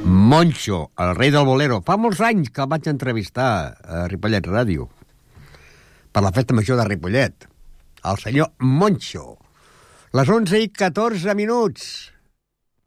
Moncho, el rei del bolero. Fa molts anys que el vaig entrevistar a Ripollet Ràdio per la festa major de Ripollet. El senyor Moncho. Les 11:14.